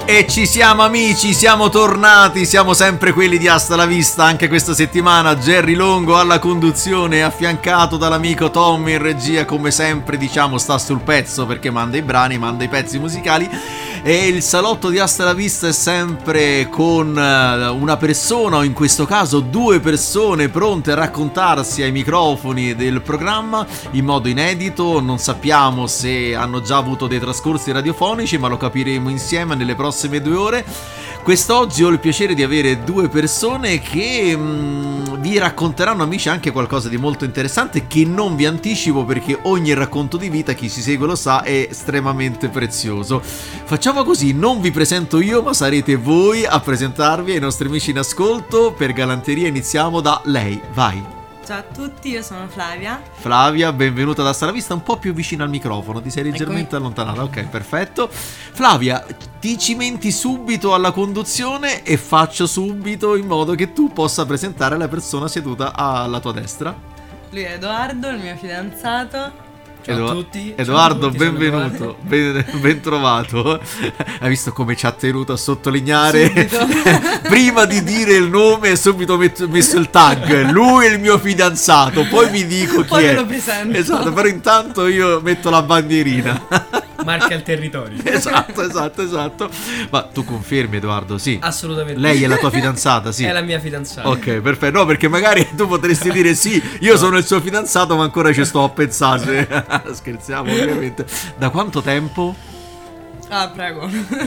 E ci siamo amici, siamo tornati, siamo sempre quelli di Hasta la Vista. Anche questa settimana Jerry Longo alla conduzione, affiancato dall'amico Tommy in regia, come sempre diciamo sta sul pezzo perché manda i brani, manda i pezzi musicali. E il salotto di Hasta la Vista è sempre con una persona, o in questo caso due persone, pronte a raccontarsi ai microfoni del programma in modo inedito. Non sappiamo se hanno già avuto dei trascorsi radiofonici, ma lo capiremo insieme nelle prossime 2 ore. Quest'oggi ho il piacere di avere due persone che vi racconteranno, amici, anche qualcosa di molto interessante che non vi anticipo, perché ogni racconto di vita, chi ci segue lo sa, è estremamente prezioso. Facciamo così, non vi presento io, ma sarete voi a presentarvi ai nostri amici in ascolto. Per galanteria iniziamo da lei, vai. Ciao a tutti, io sono Flavia. Flavia, benvenuta da Hasta la Vista, un po' più vicino al microfono, ti sei leggermente allontanata, ok, perfetto. Flavia, ti cimenti subito alla conduzione e faccio subito in modo che tu possa presentare la persona seduta alla tua destra. Lui è Edoardo, il mio fidanzato. Ciao a tutti. Edoardo, ciao a tutti, benvenuto, ben trovato. Hai visto come ci ha tenuto a sottolineare? Prima di dire il nome, subito messo il tag. Lui è il mio fidanzato, poi vi dico chi poi è. Poi lo presento. Esatto, però intanto io metto la bandierina. Marca il territorio. Esatto. Ma tu confermi, Edoardo? Sì. Assolutamente. Lei è la tua fidanzata, sì. È la mia fidanzata. Ok, perfetto. No, perché magari tu potresti dire sì, io sono il suo fidanzato, ma ancora ci sto a pensare. Scherziamo, ovviamente. Da quanto tempo? Ah, prego.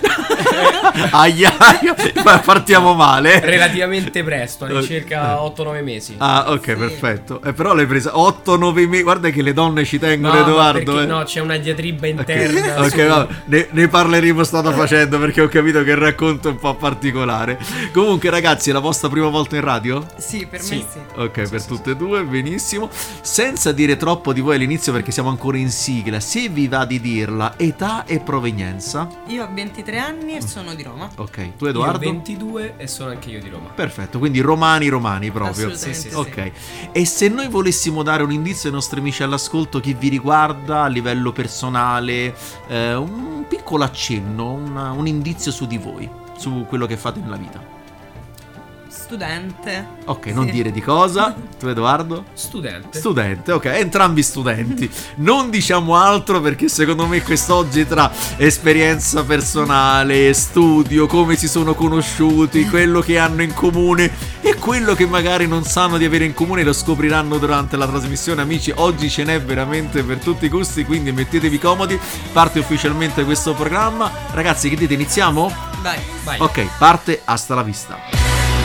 Aia, partiamo male. Relativamente presto, all'incirca 8-9 mesi. Ah, ok, sì. Perfetto. Però l'hai presa 8-9 mesi. Guarda che le donne ci tengono, no, Edoardo. Perché, no, c'è una diatriba interna. Ok, vabbè, ne parleremo strada facendo, perché ho capito che il racconto è un po' particolare. Comunque, ragazzi, è la vostra prima volta in radio? Sì, per me sì. Ok, per tutte e due, benissimo. Senza dire troppo di voi all'inizio, perché siamo ancora in sigla, se vi va di dirla, età e provenienza. Io ho 23 anni e sono di Roma. Ok, tu Edoardo? Io ho 22 e sono anche io di Roma. Perfetto, quindi romani proprio. Assolutamente sì. Ok, e se noi volessimo dare un indizio ai nostri amici all'ascolto che vi riguarda a livello personale, un piccolo accenno, un indizio su di voi, su quello che fate nella vita. Studente. Ok, non dire di cosa. Tu Edoardo? Studente, ok, entrambi studenti. Non diciamo altro, perché secondo me quest'oggi tra esperienza personale, studio, come si sono conosciuti, quello che hanno in comune e quello che magari non sanno di avere in comune, lo scopriranno durante la trasmissione, amici. Oggi ce n'è veramente per tutti i gusti, quindi mettetevi comodi. Parte ufficialmente questo programma. Ragazzi, che dite, iniziamo? Vai. Ok, parte Hasta la Vista.